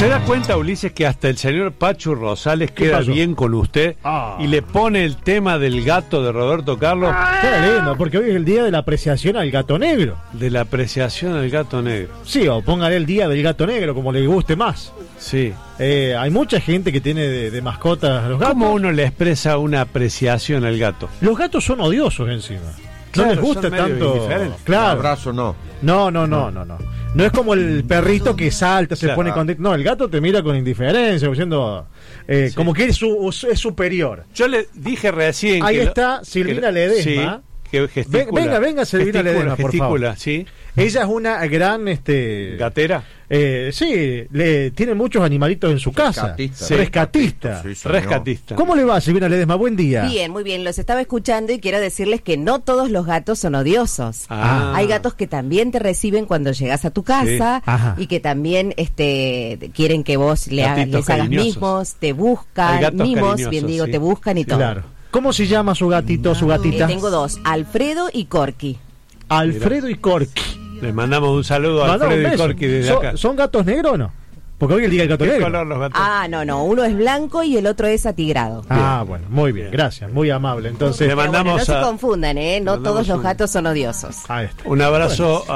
¿Se da cuenta, Ulises, que hasta el señor Pachu Rosales queda bien con usted y le pone el tema del gato de Roberto Carlos? Qué lindo, porque hoy es el día de la apreciación al gato negro. De la apreciación al gato negro. Sí, o póngale el día del gato negro, como le guste más. Sí. Hay mucha gente que tiene de mascotas a los gatos. ¿Cómo uno le expresa una apreciación al gato? Los gatos son odiosos encima. Claro, no les gusta tanto. Claro. Un abrazo no. No. No es como el perrito que salta, se pone contento. No, el gato te mira con indiferencia, diciendo como que es superior. Yo le dije recién. Ahí está Silvina Ledesma. Sí, que gesticula. Venga, Silvina Ledesma, por favor. Sí. Ella es una gran gatera. Sí, tiene muchos animalitos en su casa. Rescatista. Sí, rescatista. ¿Cómo le va, Silvina Ledesma? Buen día. Bien, muy bien. Los estaba escuchando y quiero decirles que no todos los gatos son odiosos. Hay gatos que también te reciben cuando llegas a tu casa y que también quieren que vos les hagas mimos, te buscan, mimos, bien digo, te buscan y todo. Claro. ¿Cómo se llama su gatito, su gatita? Tengo dos, Alfredo y Corky. Alfredo y Corky. Le mandamos un saludo a Alfredo y Corky desde acá. ¿Son gatos negros o no? Porque hoy es el día del gato negro. ¿Qué color los gatos? No. Uno es blanco y el otro es atigrado. Bueno, muy bien, gracias. Muy amable. Entonces, le mandamos no se confundan, no todos los gatos son odiosos. Un abrazo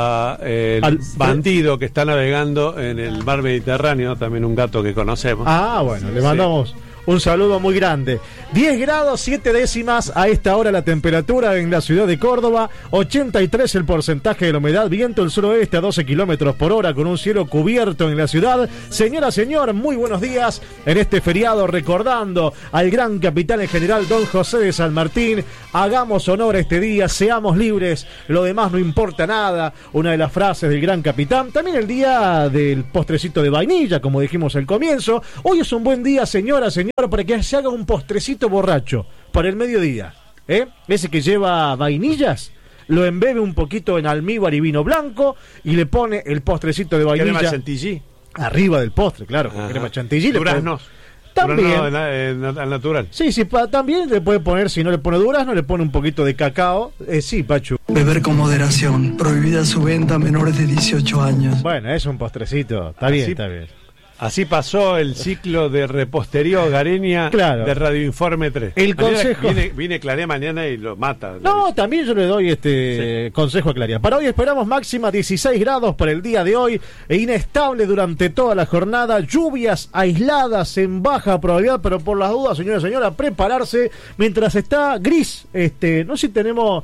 al bandido que está navegando en el mar Mediterráneo, también un gato que conocemos. Le mandamos un saludo muy grande. 10 grados 7 décimas a esta hora la temperatura en la ciudad de Córdoba, 83 el porcentaje de la humedad, viento del suroeste a 12 kilómetros por hora con un cielo cubierto en la ciudad. Señora, señor, muy buenos días en este feriado, recordando al gran capitán en general don José de San Martín. Hagamos honor a este día, seamos libres, lo demás no importa nada, una de las frases del gran capitán. También el día del postrecito de vainilla, como dijimos al comienzo. Hoy es un buen día, señora, señor, para que se haga un postrecito borracho para el mediodía, ese que lleva vainillas, lo embebe un poquito en almíbar y vino blanco y le pone el postrecito de vainilla, crema chantilly arriba del postre, claro, con crema chantilly, duraznos también al natural. Sí, también le puede poner, si no le pone durazno, le pone un poquito de cacao. Sí, Pachu. Beber con moderación, prohibida su venta a menores de 18 años. Bueno, es un postrecito, está bien. Así pasó el ciclo de repostería hogareña de Radio Informe 3. El consejo. Viene Clarea mañana y lo mata. No, también yo le doy consejo a Clarea. Para hoy esperamos máxima 16 grados para el día de hoy, inestable durante toda la jornada, lluvias aisladas en baja probabilidad, pero por las dudas, señora, prepararse mientras está gris. No sé si tenemos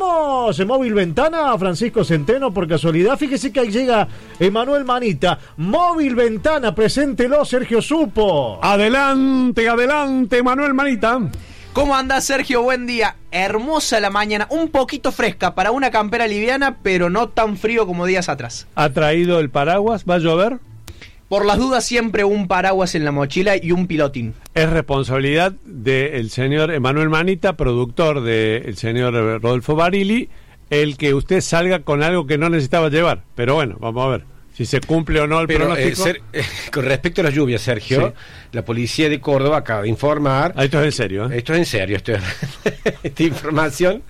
móvil ventana, Francisco Centeno, por casualidad. Fíjese que ahí llega Emanuel Manita. Móvil ventana, preséntelo, Sergio Supo. Adelante, Manuel Manita. ¿Cómo andás, Sergio? Buen día. Hermosa la mañana, un poquito fresca para una campera liviana, pero no tan frío como días atrás. ¿Ha traído el paraguas? ¿Va a llover? Por las dudas, siempre un paraguas en la mochila y un pilotín. Es responsabilidad del señor Emanuel Manita, productor del señor Rodolfo Barili, el que usted salga con algo que no necesitaba llevar. Pero bueno, vamos a ver si se cumple o no el pronóstico. Con respecto a las lluvias, Sergio, la policía de Córdoba acaba de informar. Esto es en serio, Esto es en serio, esta información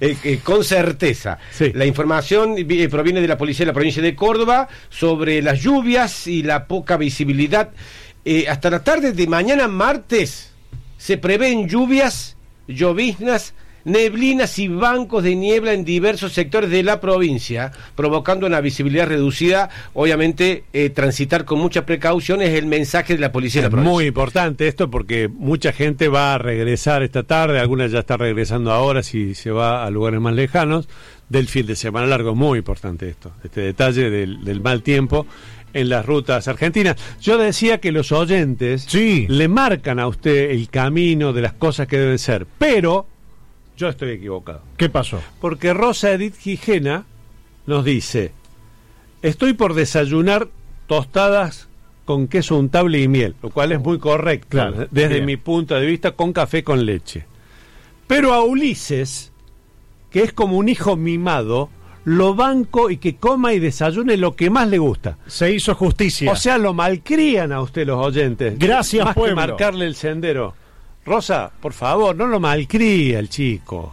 con certeza. La información proviene de la policía de la provincia de Córdoba sobre las lluvias y la poca visibilidad. Hasta la tarde de mañana martes se prevén lluvias, lloviznas, neblinas y bancos de niebla en diversos sectores de la provincia, provocando una visibilidad reducida. Obviamente, transitar con mucha precaución es el mensaje de la policía de la provincia. Muy importante esto porque mucha gente va a regresar esta tarde, algunas ya está regresando ahora si se va a lugares más lejanos del fin de semana largo. Muy importante este detalle del mal tiempo en las rutas argentinas. Yo decía que los oyentes le marcan a usted el camino de las cosas que deben ser, pero yo estoy equivocado. ¿Qué pasó? Porque Rosa Edith Gijena nos dice: estoy por desayunar tostadas con queso untable y miel, lo cual es muy correcto, desde mi punto de vista, con café con leche. Pero a Ulises, que es como un hijo mimado, lo banco y que coma y desayune lo que más le gusta. Se hizo justicia. O sea, lo malcrían a usted los oyentes. Gracias, más pueblo. que marcarle el sendero. Rosa, por favor, no lo malcría el chico.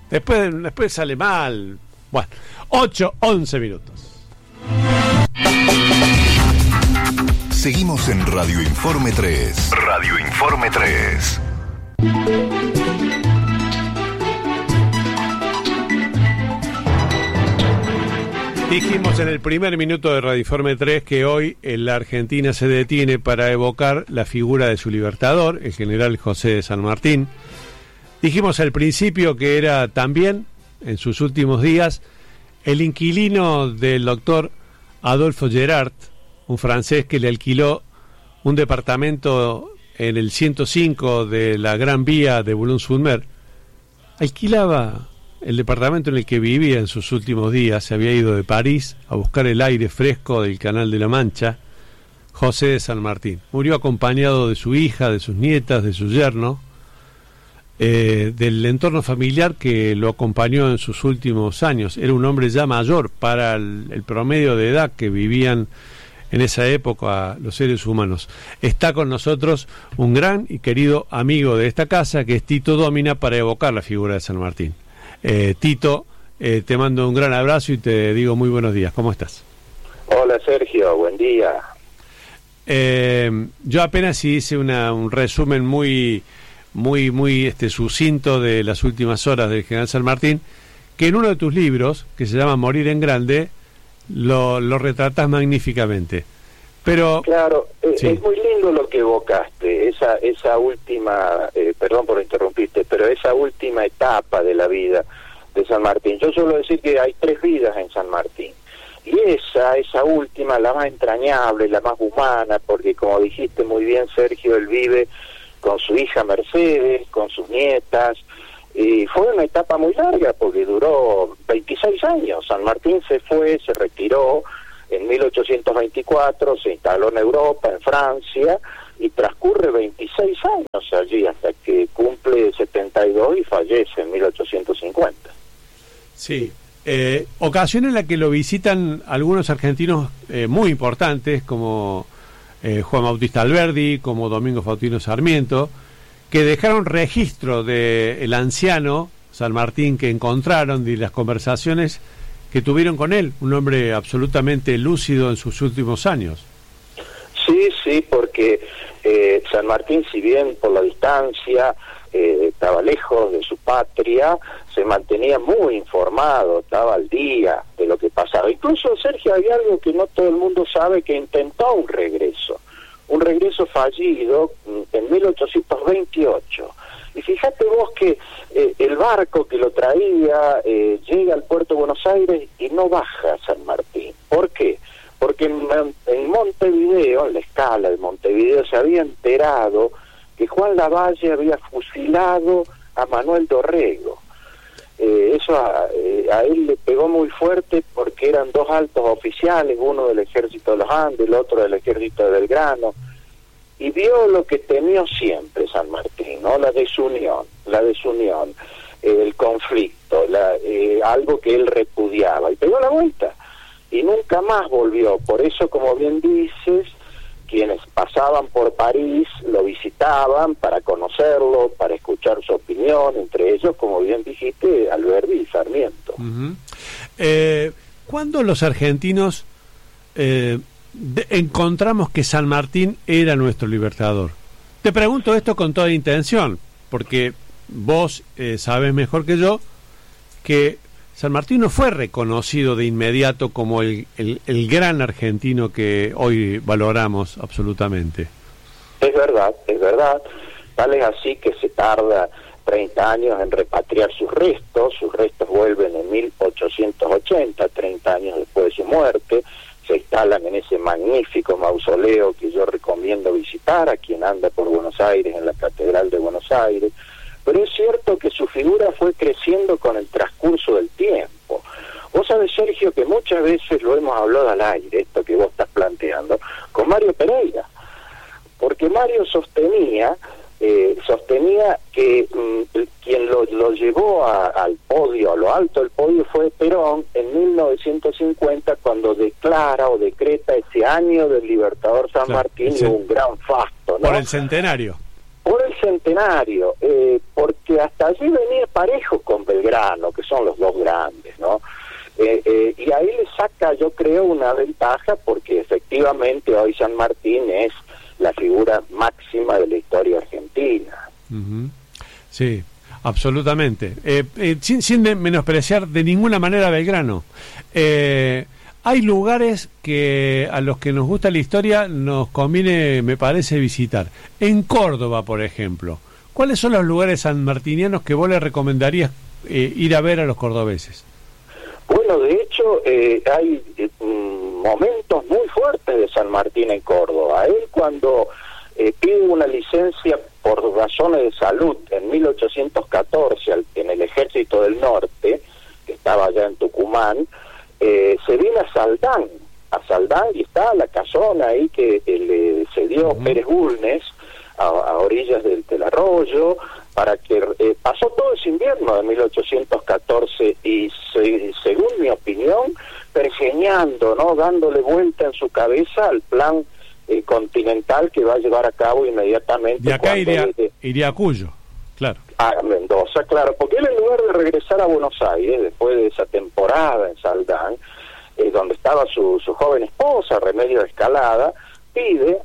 Después sale mal. Bueno, 8:11 minutos. Seguimos en Radio Informe 3. Radio Informe 3. Dijimos en el primer minuto de Radio Informe 3 que hoy en la Argentina se detiene para evocar la figura de su libertador, el general José de San Martín. Dijimos al principio que era también, en sus últimos días, el inquilino del doctor Adolphe Gerard, un francés que le alquiló un departamento en el 105 de la Gran Vía de Boulogne-sur-Mer. Alquilaba el departamento en el que vivía en sus últimos días. Se había ido de París a buscar el aire fresco del Canal de la Mancha. José de San Martín murió acompañado de su hija, de sus nietas, de su yerno, del entorno familiar que lo acompañó en sus últimos años. Era un hombre ya mayor para el promedio de edad que vivían en esa época los seres humanos. Está con nosotros un gran y querido amigo de esta casa, que es Tito Domina, para evocar la figura de San Martín. Tito, te mando un gran abrazo y te digo muy buenos días. ¿Cómo estás? Hola Sergio, buen día. Yo apenas hice un resumen muy sucinto de las últimas horas del general San Martín, que en uno de tus libros, que se llama Morir en Grande, lo retratas magníficamente. Pero claro, sí. Es muy lindo lo que evocaste, esa última, perdón por interrumpirte, pero esa última etapa de la vida de San Martín. Yo suelo decir que hay 3 vidas en San Martín, y esa última, la más entrañable, la más humana, porque como dijiste muy bien Sergio, él vive con su hija Mercedes, con sus nietas, y fue una etapa muy larga porque duró 26 años. San Martín se retiró en 1824, se instaló en Europa, en Francia, y transcurre 26 años allí hasta que cumple 72 y fallece en 1850. Sí, ocasión en la que lo visitan algunos argentinos muy importantes, como Juan Bautista Alberdi, como Domingo Faustino Sarmiento, que dejaron registro del anciano San Martín que encontraron y las conversaciones que tuvieron con él, un hombre absolutamente lúcido en sus últimos años. Sí, porque San Martín, si bien por la distancia estaba lejos de su patria, se mantenía muy informado, estaba al día de lo que pasaba. Incluso, Sergio, hay algo que no todo el mundo sabe, que intentó un regreso fallido en 1828. Y fíjate vos que el barco que lo traía llega al puerto de Buenos Aires y no baja a San Martín. ¿Por qué? Porque en Montevideo, en la escala de Montevideo, se había enterado que Juan Lavalle había fusilado a Manuel Dorrego. Eso a él le pegó muy fuerte porque eran 2 altos oficiales, uno del ejército de los Andes, el otro del ejército de Belgrano, y vio lo que temió siempre San Martín, ¿no? La desunión, el conflicto, algo que él repudiaba, y pegó la vuelta y nunca más volvió. Por eso, como bien dices, quienes pasaban por París lo visitaban para conocerlo, para escuchar su opinión, entre ellos, como bien dijiste, Alberdi y Sarmiento. ¿Cuándo los argentinos encontramos que San Martín era nuestro libertador? Te pregunto esto con toda intención, porque vos sabes mejor que yo que San Martín no fue reconocido de inmediato como el gran argentino que hoy valoramos absolutamente. Es verdad. Tal es así que se tarda 30 años en repatriar sus restos vuelven en 1880, 30 años después de su muerte, se instalan en ese magnífico mausoleo que yo recomiendo visitar a quien anda por Buenos Aires, en la Catedral de Buenos Aires. Pero es cierto que su figura fue creciendo con el transcurso del tiempo. Vos sabés, Sergio, que muchas veces lo hemos hablado al aire, esto que vos estás planteando, con Mario Pereira, porque Mario sostenía que quien lo llevó al podio, a lo alto del podio, fue Perón en 1950, cuando declara o decreta ese año del Libertador San Martín, y un gran fasto, ¿no? Por el centenario, porque hasta allí venía parejo con Belgrano, que son los 2 grandes, ¿no? Y ahí le saca, yo creo, una ventaja, porque efectivamente hoy San Martín es la figura máxima de la historia argentina. Sí, absolutamente. Sin menospreciar de ninguna manera Belgrano. Hay lugares que a los que nos gusta la historia nos conviene, me parece, visitar. En Córdoba, por ejemplo, ¿cuáles son los lugares sanmartinianos que vos le recomendarías ir a ver a los cordobeses? Bueno, de hecho, hay momentos muy fuertes de San Martín en Córdoba. Él, cuando pide una licencia por razones de salud en 1814 en el Ejército del Norte, que estaba allá en Tucumán, se viene a Saldán, y está la casona ahí que le cedió Pérez Bulnes a orillas del arroyo, para que pasó todo ese invierno de 1814 y según mi opinión, pergeñando, ¿no?, dándole vuelta en su cabeza al plan continental que va a llevar a cabo inmediatamente. De acá iría a Cuyo, claro. A Mendoza, claro, porque él, en lugar de regresar a Buenos Aires después de esa temporada en Saldán, donde estaba su joven esposa, Remedio de Escalada, pide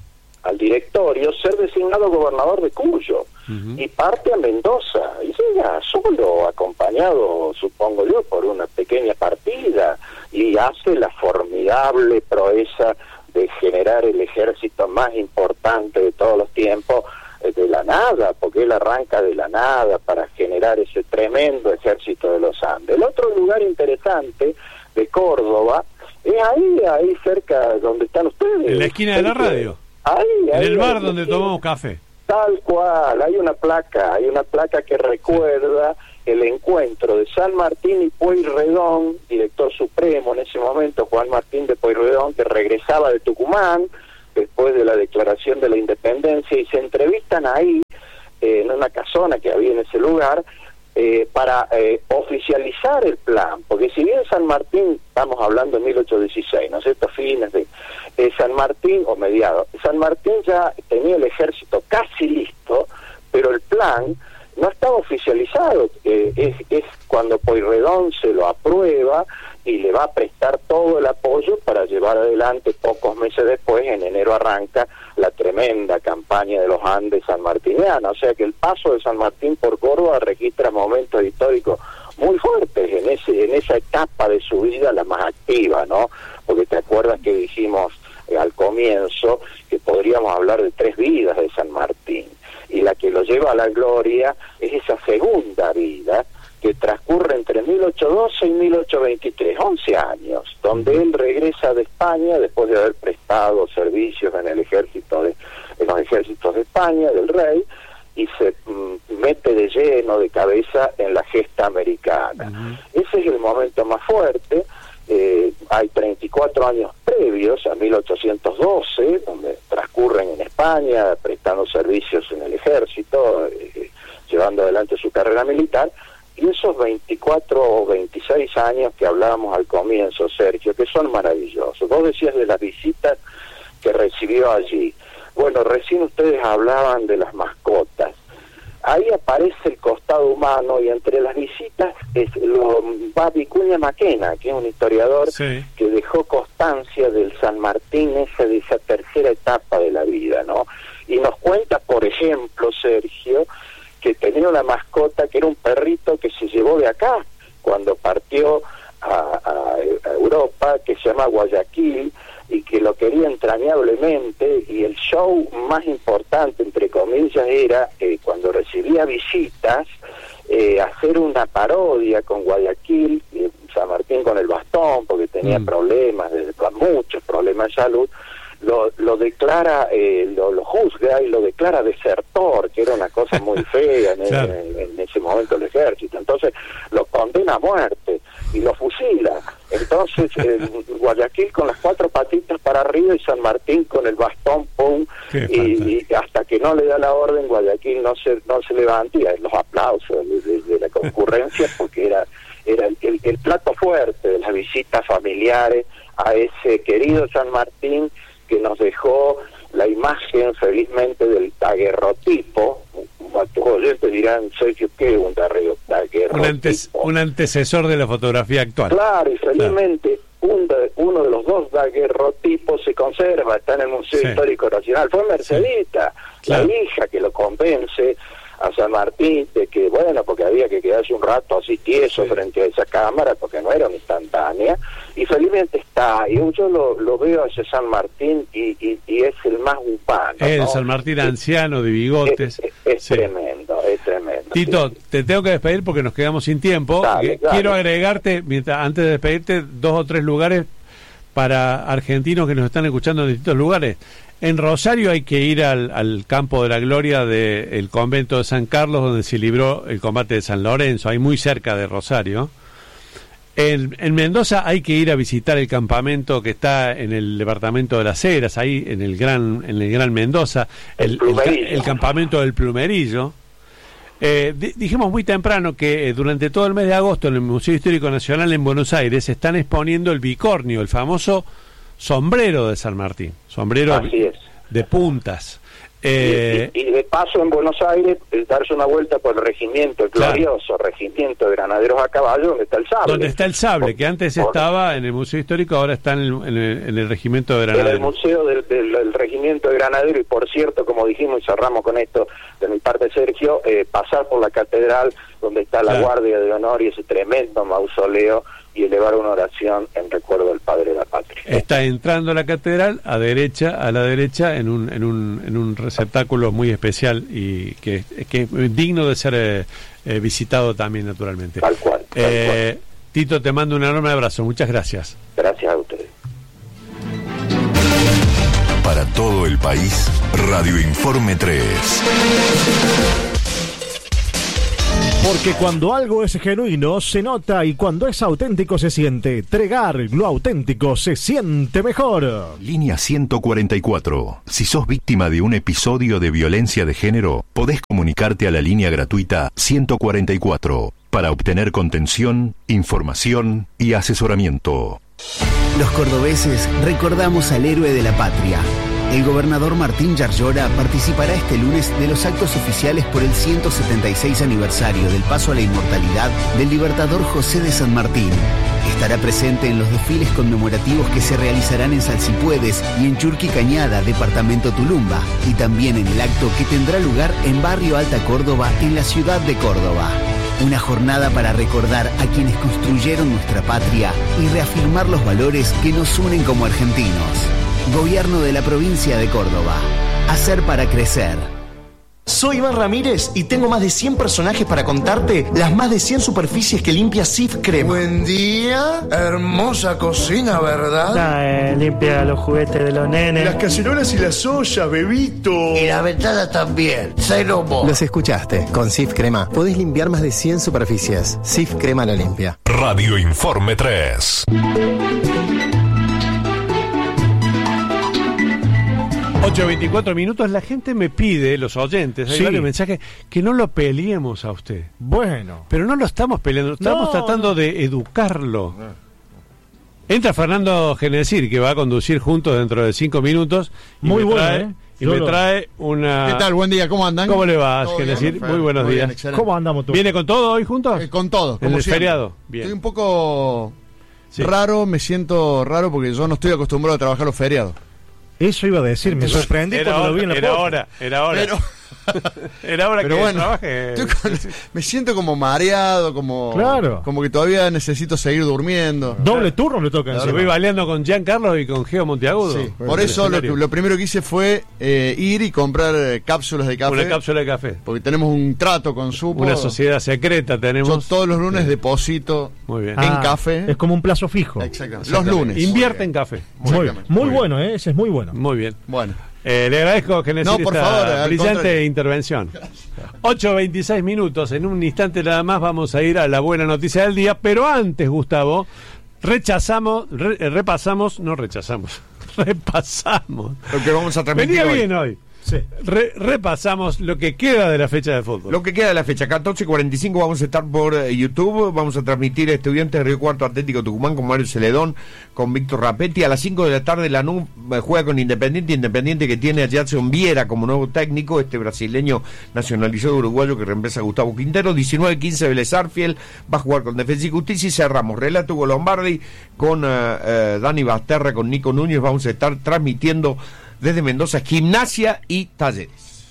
al directorio ser designado gobernador de Cuyo, y parte a Mendoza, y llega solo, acompañado, supongo yo, por una pequeña partida, y hace la formidable proeza de generar el ejército más importante de todos los tiempos, de la nada, porque él arranca de la nada para generar ese tremendo ejército de los Andes. El otro lugar interesante de Córdoba es ahí cerca donde están ustedes. En la esquina de la radio. En el bar donde tomamos café. Tal cual, hay una placa que recuerda el encuentro de San Martín y Pueyrredón, director supremo en ese momento, Juan Martín de Pueyrredón, que regresaba de Tucumán después de la declaración de la independencia, y se entrevistan ahí en una casona que había en ese lugar para oficializar el plan, porque si bien San Martín, estamos hablando de 1816, ¿no es cierto?, fines de San Martín, o mediados, San Martín ya tenía el ejército casi listo, pero el plan no estaba oficializado. Es cuando Pueyrredón se lo aprueba y le va a prestar todo el apoyo para llevar adelante. Pocos meses después, en enero, arranca la tremenda campaña de los Andes sanmartiniana. O sea que el paso de San Martín por Córdoba registra momentos históricos muy fuertes en esa etapa de su vida, la más activa, ¿no? Porque te acuerdas que dijimos al comienzo que podríamos hablar de 3 vidas de San Martín, y la que lo lleva a la gloria es esa segunda vida que transcurre entre 1812 y 1823, 11 años, donde él regresa de España después de haber prestado servicios en los ejércitos de España, del rey, y se mete de lleno, de cabeza, en la gesta americana. Ese es el momento más fuerte. Hay 34 años previos a 1812, donde transcurren en España, prestando servicios en el ejército, llevando adelante su carrera militar, y esos 24 o 26 años que hablábamos al comienzo, Sergio, que son maravillosos. Vos decías de las visitas que recibió allí. Bueno, recién ustedes hablaban de las mascotas. Ahí aparece el costado humano, y entre las visitas va Vicuña Maquena, que es un historiador que dejó constancia del San Martín, de esa tercera etapa de la vida, ¿no? Y nos cuenta, por ejemplo, Sergio, que tenía una mascota que era un perrito que se llevó de acá cuando partió a Europa, que se llama Guayaquil, y que lo quería entrañablemente, y el show más importante, entre comillas, era cuando recibía visitas, hacer una parodia con Guayaquil, San Martín con el bastón, porque tenía problemas, muchos problemas de salud, lo declara, lo juzga y lo declara desertor, que era una cosa muy fea en ese momento el ejército. Entonces lo condena a muerte y lo fusila. Entonces Guayaquil con las 4 patitas para arriba y San Martín con el bastón, pum, y hasta que no le da la orden, Guayaquil no se levanta, y los aplausos de la concurrencia, porque era el plato fuerte de las visitas familiares a ese querido San Martín, que nos dejó la imagen, felizmente, del daguerrotipo, a tus oyentes dirán, Sergio, ¿qué es un daguerrotipo? Un antecesor de la fotografía actual. Claro, y felizmente uno de los dos daguerrotipos se conserva, está en el Museo Histórico Nacional. Fue Mercedita, la hija, que lo convence a San Martín de que, bueno, porque había que quedarse un rato así tieso frente a esa cámara, porque no era una instantánea, y felizmente está, y yo lo veo hacia San Martín y es el más humano, el ¿no? San Martín anciano, de bigotes. Es tremendo, es tremendo. Tito, te tengo que despedir porque nos quedamos sin tiempo. Dale. Quiero agregarte, antes de despedirte, 2 o 3 lugares para argentinos que nos están escuchando en distintos lugares. En Rosario hay que ir al Campo de la Gloria del convento de San Carlos, donde se libró el combate de San Lorenzo, ahí muy cerca de Rosario. En Mendoza hay que ir a visitar el campamento que está en el departamento de Las Heras, ahí en el Gran Mendoza, el campamento del Plumerillo. Dijimos muy temprano que durante todo el mes de agosto en el Museo Histórico Nacional en Buenos Aires están exponiendo el bicornio, el famoso sombrero de San Martín, sombrero de puntas. Y de paso en Buenos Aires, darse una vuelta por el regimiento, el glorioso regimiento de granaderos a caballo, donde está el sable. Donde está el sable, que antes estaba en el Museo Histórico, ahora está en el regimiento de granaderos. En el Museo del Regimiento de Granaderos, y por cierto, como dijimos y cerramos con esto de mi parte, Sergio, pasar por la catedral, donde está la Guardia de Honor y ese tremendo mausoleo, y elevar una oración en recuerdo del Padre de la Patria. Está entrando a la catedral a la derecha en un receptáculo muy especial y que es digno de ser visitado también, naturalmente. Tal cual. Tito, te mando un enorme abrazo, muchas gracias. Gracias a ustedes. Para todo el país, Radio Informe 3. Porque cuando algo es genuino, se nota, y cuando es auténtico, se siente. Tregar, lo auténtico, se siente mejor. Línea 144. Si sos víctima de un episodio de violencia de género, podés comunicarte a la línea gratuita 144 para obtener contención, información y asesoramiento. Los cordobeses recordamos al héroe de la patria. El gobernador Martín Yarlora participará este lunes de los actos oficiales por el 176 aniversario del paso a la inmortalidad del libertador José de San Martín. Estará presente en los desfiles conmemorativos que se realizarán en Salsipuedes y en Churqui Cañada, departamento Tulumba, y también en el acto que tendrá lugar en Barrio Alta Córdoba, en la ciudad de Córdoba. Una jornada para recordar a quienes construyeron nuestra patria y reafirmar los valores que nos unen como argentinos. Gobierno de la provincia de Córdoba. Hacer para crecer. Soy Iván Ramírez y tengo más de 100 personajes para contarte las más de 100 superficies que limpia Cif Crema. Buen día, hermosa cocina, ¿verdad? Limpia los juguetes de los nenes. Las cacerolas y las ollas, bebito. Y la ventana también, cero vos. Los escuchaste, con Cif Crema podés limpiar más de 100 superficies. Cif Crema la limpia. Radio Informe 3. 8:24 minutos. La gente me pide, los oyentes, hay varios mensajes, que no lo peleemos a usted. Bueno. Pero no lo estamos peleando, estamos tratando de educarlo. Entra Fernando Genesir, que va a conducir juntos dentro de 5 minutos. Muy bueno, Y me trae una... ¿Qué tal? Buen día, ¿cómo andan? ¿Cómo le va, Genesir? Muy buenos días. Bien, ¿Cómo andamos tú? ¿Viene con todo hoy juntos? Con todo. En el feriado. Bien. Estoy un poco raro, me siento raro porque yo no estoy acostumbrado a trabajar los feriados. Eso iba a decir, me sorprendí cuando lo vi en la foto. Era hora. Era hora que trabaje. Me siento como mareado, como que todavía necesito seguir durmiendo. Doble turno le toca. Se voy baleando con Giancarlo y con Geo Monteagudo. Sí. Por eso lo primero que hice fue ir y comprar cápsulas de café. Una cápsula de café. Porque tenemos un trato con Supo. Una sociedad secreta tenemos. Yo todos los lunes deposito en café. Es como un plazo fijo. Exactamente. Los lunes. Invierte en café. Muy bueno, ese es muy bueno. Muy bien. Bueno. Le agradezco que por favor, brillante intervención. 8:26 minutos. En un instante nada más vamos a ir a la buena noticia del día. Pero antes, Gustavo, repasamos. Lo que vamos a transmitir Venía hoy. bien hoy. Sí. Repasamos lo que queda de la fecha de fútbol. Lo que queda de la fecha, 14:45 vamos a estar por YouTube, vamos a transmitir Estudiantes de Río Cuarto Atlético Tucumán con Mario Celedón, con Víctor Rapetti. A las 5 de la tarde Lanús juega con Independiente que tiene a Jadson Viera como nuevo técnico, este brasileño nacionalizado uruguayo que reemplaza a Gustavo Quintero. 19:15 Vélez Arfiel va a jugar con Defensa y Justicia, y cerramos relato Hugo Lombardi con Dani Basterra, con Nico Núñez. Vamos a estar transmitiendo desde Mendoza Gimnasia y Talleres.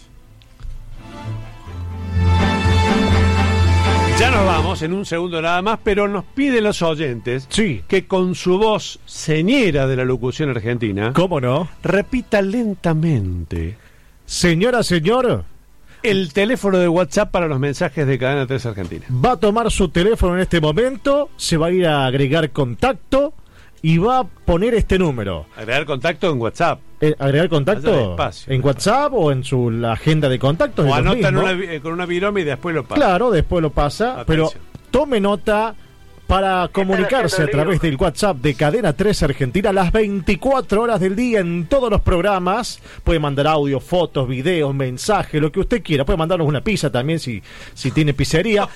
Ya nos vamos en un segundo nada más, pero nos piden los oyentes que con su voz señera de la locución argentina, ¿cómo no?, repita lentamente: señora, señor, el teléfono de WhatsApp para los mensajes de Cadena 3 Argentina. Va a tomar su teléfono en este momento, se va a ir a agregar contacto y va a poner este número. Agregar contacto en WhatsApp. ¿Agregar contacto en WhatsApp o en la agenda de contactos? O anota con una virome y después lo pasa. Claro, después lo pasa. Atención. Pero tome nota para comunicarse a través del WhatsApp de Cadena 3 Argentina las 24 horas del día en todos los programas. Puede mandar audio, fotos, videos, mensajes, lo que usted quiera. Puede mandarnos una pizza también si tiene pizzería.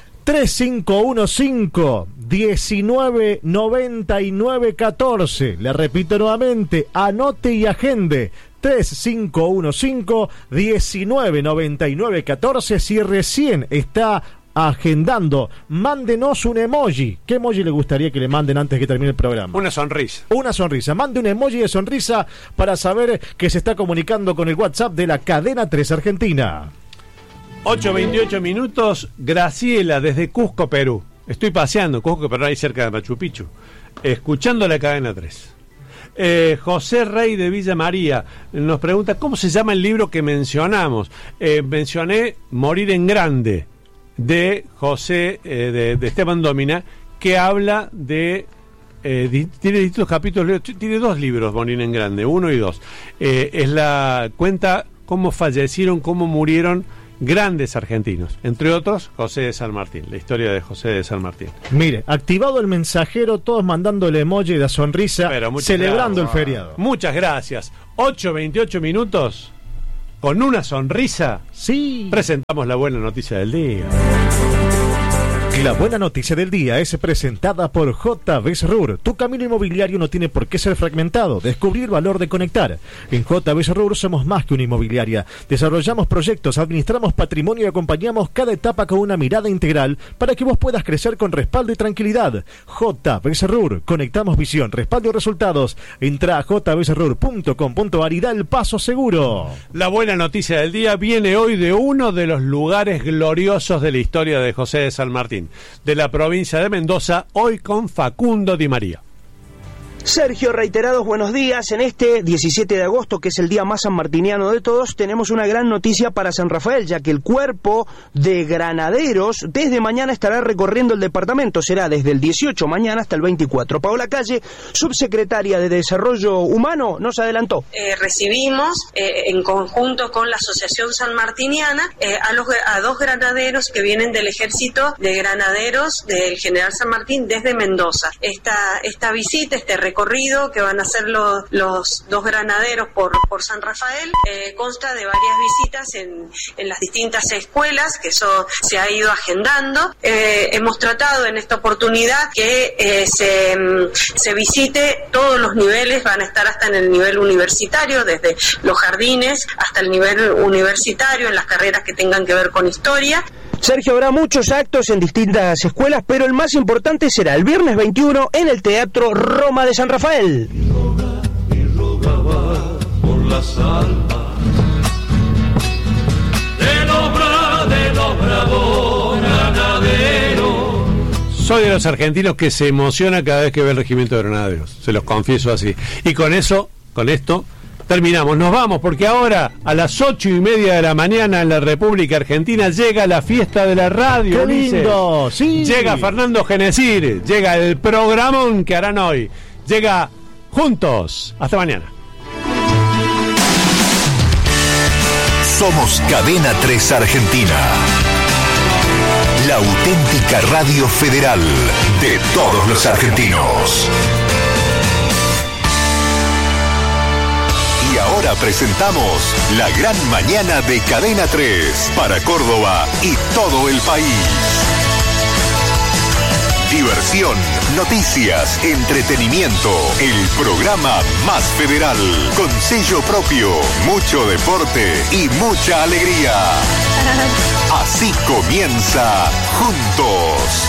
3515-1999-14. Le repito nuevamente, anote y agende. 3515-1999-14. Si recién está agendando, mándenos un emoji. ¿Qué emoji le gustaría que le manden antes que termine el programa? Una sonrisa. Una sonrisa. Mande un emoji de sonrisa para saber que se está comunicando con el WhatsApp de la Cadena 3 Argentina. 8:28 minutos. Graciela, desde Cusco, Perú. Estoy paseando Cusco, Perú, ahí cerca de Machu Picchu, escuchando la Cadena 3. José Rey de Villa María nos pregunta ¿cómo se llama el libro que mencionamos? Mencioné Morir en Grande, de José, de Esteban Dómina, que habla de... tiene distintos capítulos, tiene 2 libros, Morir en Grande, 1 y 2. Cuenta cómo fallecieron, cómo murieron grandes argentinos, entre otros José de San Martín, la historia de José de San Martín. Mire, activado el mensajero, todos mandando el emoji de la sonrisa, celebrando el feriado. Muchas gracias. 8:28 minutos, con una sonrisa, presentamos la buena noticia del día. La buena noticia del día es presentada por JB Serrur. Tu camino inmobiliario no tiene por qué ser fragmentado. Descubrir el valor de conectar. En JB Serrur somos más que una inmobiliaria. Desarrollamos proyectos, administramos patrimonio y acompañamos cada etapa con una mirada integral para que vos puedas crecer con respaldo y tranquilidad. JB Serrur. Conectamos visión, respaldo y resultados. Entra a jbserrur.com.ar y da el paso seguro. La buena noticia del día viene hoy de uno de los lugares gloriosos de la historia de José de San Martín, de la provincia de Mendoza, hoy con Facundo Di María. Sergio, reiterados buenos días. En este 17 de agosto, que es el día más sanmartiniano de todos, tenemos una gran noticia para San Rafael, ya que el cuerpo de granaderos desde mañana estará recorriendo el departamento. Será desde el 18 mañana hasta el 24. Paola Calle, subsecretaria de Desarrollo Humano, nos adelantó. Recibimos en conjunto con la Asociación Sanmartiniana a 2 granaderos que vienen del Ejército de Granaderos del General San Martín desde Mendoza. Esta visita, este recorrido que van a hacer los 2 granaderos por San Rafael, consta de varias visitas en las distintas escuelas, que eso se ha ido agendando. Hemos tratado en esta oportunidad que se visite todos los niveles, van a estar hasta en el nivel universitario, desde los jardines hasta el nivel universitario, en las carreras que tengan que ver con historia. Sergio, habrá muchos actos en distintas escuelas, pero el más importante será el viernes 21 en el Teatro Roma de San Rafael. Y rogaba por las almas de los bravos granaderos. Soy de los argentinos que se emociona cada vez que ve el regimiento de granaderos, se los confieso así. Y con esto terminamos, nos vamos, porque ahora a las 8:30 de la mañana en la República Argentina llega la fiesta de la radio. ¡Qué lindo! ¡Sí! Llega Fernando Genesir, llega el programón que harán hoy, llega Juntos. Hasta mañana. Somos Cadena 3 Argentina, la auténtica radio federal de todos los argentinos. Y ahora ahora presentamos La Gran Mañana de Cadena 3 para Córdoba y todo el país. Diversión, noticias, entretenimiento, el programa más federal, con sello propio, mucho deporte y mucha alegría. Así comienza Juntos.